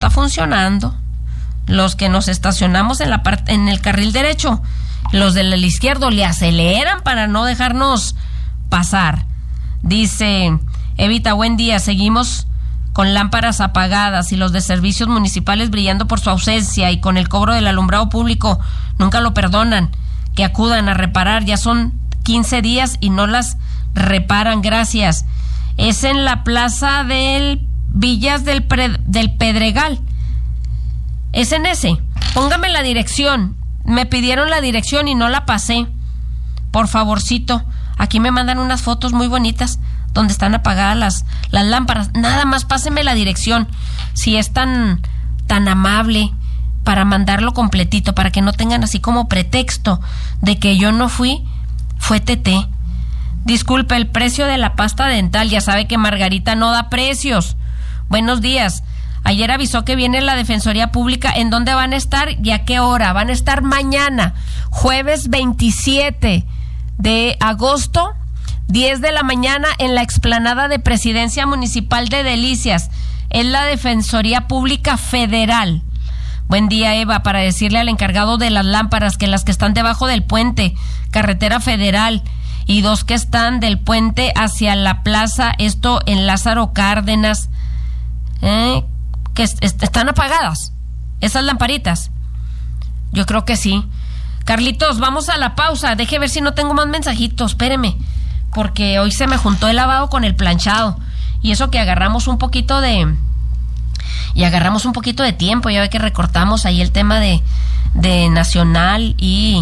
está funcionando. Los que nos estacionamos en el carril derecho, los del izquierdo le aceleran para no dejarnos pasar. Dice Evita, buen día, seguimos con lámparas apagadas y los de servicios municipales brillando por su ausencia y con el cobro del alumbrado público nunca lo perdonan. Que acudan a reparar, ya son 15 días y no las reparan, gracias. Es en la plaza del Villas del Pedregal. Es en ese. Póngame la dirección. Me pidieron la dirección y no la pasé. Por favorcito. Aquí me mandan unas fotos muy bonitas donde están apagadas las lámparas. Nada más páseme la dirección. Si es tan amable, para mandarlo completito, para que no tengan así como pretexto de que yo no fui, fue Tete. Disculpe, el precio de la pasta dental, ya sabe que Margarita no da precios. Buenos días. Ayer avisó que viene la Defensoría Pública. ¿En dónde van a estar y a qué hora? Van a estar mañana, jueves 27 de agosto, 10 de la mañana, en la explanada de Presidencia Municipal de Delicias. Es la Defensoría Pública Federal. Buen día, Eva, para decirle al encargado de las lámparas que las que están debajo del puente, carretera federal, y 2 que están del puente hacia la plaza, esto en Lázaro Cárdenas, que están apagadas, esas lamparitas. Yo creo que sí. Carlitos, vamos a la pausa. Deje ver si no tengo más mensajitos, espéreme, porque hoy se me juntó el lavado con el planchado, y eso que agarramos un poquito de tiempo. Ya ve que recortamos ahí el tema de nacional y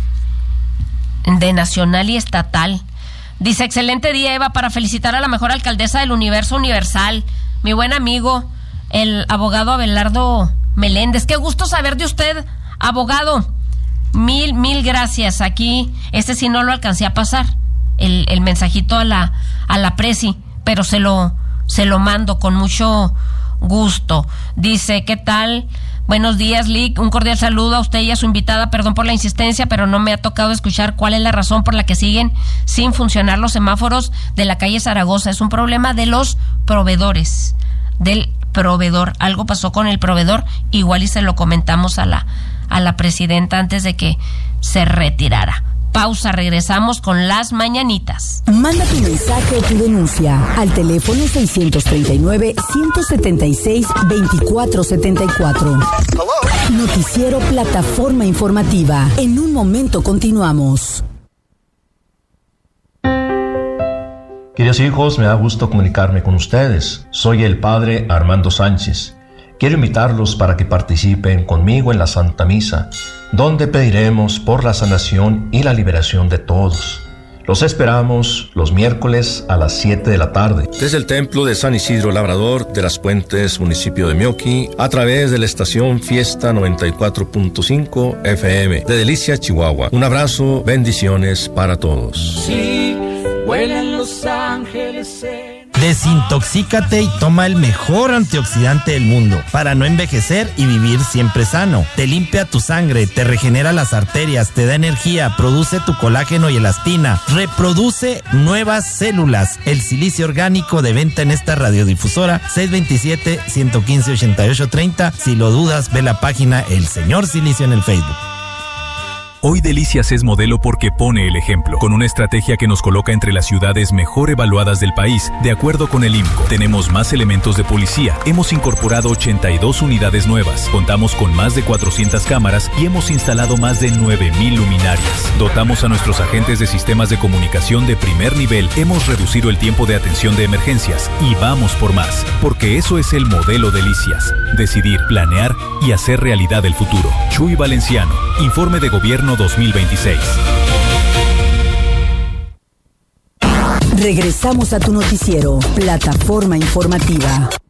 estatal. Dice, excelente día, Eva, para felicitar a la mejor alcaldesa del universo universal, mi buen amigo, el abogado Abelardo Meléndez. Qué gusto saber de usted, abogado. Mil gracias. Aquí, sí no lo alcancé a pasar, el mensajito a la presi, pero se lo mando con mucho gusto. Dice, ¿qué tal? Buenos días, Lick. Un cordial saludo a usted y a su invitada. Perdón por la insistencia, pero no me ha tocado escuchar cuál es la razón por la que siguen sin funcionar los semáforos de la calle Zaragoza. Es un problema de los proveedores, del proveedor. Algo pasó con el proveedor, igual y se lo comentamos a la presidenta antes de que se retirara. Pausa, regresamos con las mañanitas. Manda tu mensaje o tu denuncia al teléfono 639-176-2474. Noticiero Plataforma Informativa. En un momento continuamos. Queridos hijos, me da gusto comunicarme con ustedes. Soy el padre Armando Sánchez. Quiero invitarlos para que participen conmigo en la Santa Misa, donde pediremos por la sanación y la liberación de todos. Los esperamos los miércoles a las 7 de la tarde. Desde el Templo de San Isidro Labrador de Las Puentes, municipio de Meoqui, a través de la estación Fiesta 94.5 FM de Delicia, Chihuahua. Un abrazo, bendiciones para todos. Sí, vuelan los ángeles. Desintoxícate y toma el mejor antioxidante del mundo para no envejecer y vivir siempre sano. Te limpia tu sangre, te regenera las arterias, te da energía, produce tu colágeno y elastina, reproduce nuevas células. El silicio orgánico, de venta en esta radiodifusora, 627-115-8830. Si lo dudas, ve la página El Señor Silicio en el Facebook. Hoy Delicias es modelo porque pone el ejemplo, con una estrategia que nos coloca entre las ciudades mejor evaluadas del país, de acuerdo con el IMCO. Tenemos más elementos de policía, hemos incorporado 82 unidades nuevas, contamos con más de 400 cámaras y hemos instalado más de 9,000 luminarias. Dotamos a nuestros agentes de sistemas de comunicación de primer nivel, hemos reducido el tiempo de atención de emergencias y vamos por más, porque eso es el modelo Delicias. Decidir, planear y hacer realidad el futuro. Chuy Valenciano, Informe de Gobierno 2026. Regresamos a tu noticiero, Plataforma Informativa.